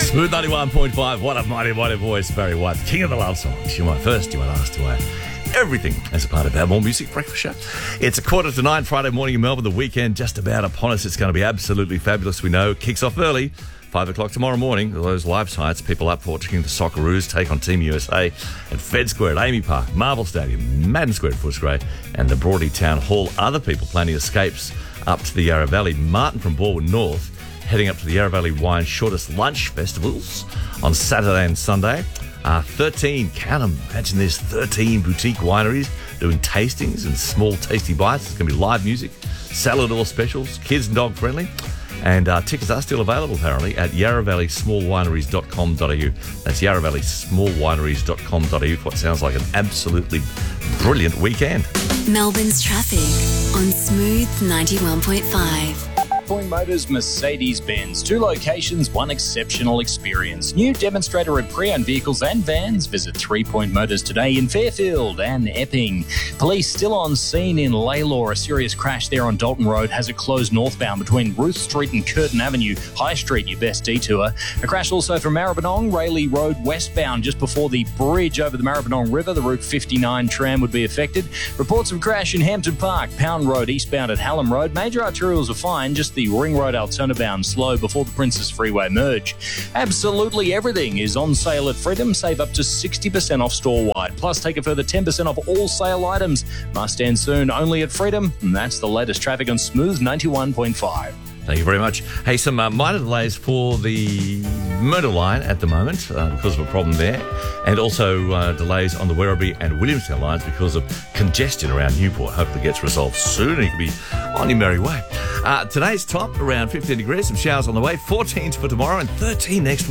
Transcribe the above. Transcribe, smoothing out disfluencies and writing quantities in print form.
Smooth 91.5. What a mighty voice, Barry White, king of the love songs. You might first, you might last, you might everything as a part of our More Music Breakfast Show. It's 8:45 Friday morning in Melbourne. The weekend just about upon us. It's going to be absolutely fabulous. We know kicks off early. 5 o'clock tomorrow morning. Those live sites, people up for watching the Socceroos take on Team USA at Fed Square at Amy Park, Marvel Stadium, Madden Square at Footscray, and the Broadie Town Hall. Other people planning escapes up to the Yarra Valley. Martin from Balwyn North heading up to the Yarra Valley Wine Shortest Lunch Festivals on Saturday and Sunday. 13, count them, imagine this, 13 boutique wineries doing tastings and small tasty bites. It's going to be live music, salad oil specials, kids and dog friendly. And tickets are still available, apparently, at yarravalleysmallwineries.com.au. That's yarravalleysmallwineries.com.au for what sounds like an absolutely brilliant weekend. Melbourne's traffic on Smooth 91.5. Point Motors Mercedes-Benz. 2 locations, 1 exceptional experience. New demonstrator at pre-owned vehicles and vans. Visit 3 Point Motors today in Fairfield and Epping. Police still on scene in Laylaw. A serious crash there on Dalton Road has it closed northbound between Ruth Street and Curtin Avenue. High Street, your best detour. A crash also from Maribyrnong, Rayleigh Road westbound just before the bridge over the Maribyrnong River. The Route 59 tram would be affected. Reports of crash in Hampton Park, Pound Road eastbound at Hallam Road. Major arterials are fine, just the Ring Road Altona-bound slow before the Princess Freeway merge. Absolutely everything is on sale at Freedom. Save up to 60% off store-wide. Plus, take a further 10% off all sale items. Must end soon, only at Freedom. And that's the latest traffic on Smooth 91.5. Thank you very much. Hey, some minor delays for the Murder line at the moment because of a problem there, and also delays on the Werribee and Williamstown lines because of congestion around Newport. Hopefully it gets resolved soon and you can be on your merry way. Today's top, around 15 degrees, some showers on the way, 14 for tomorrow and 13 next week.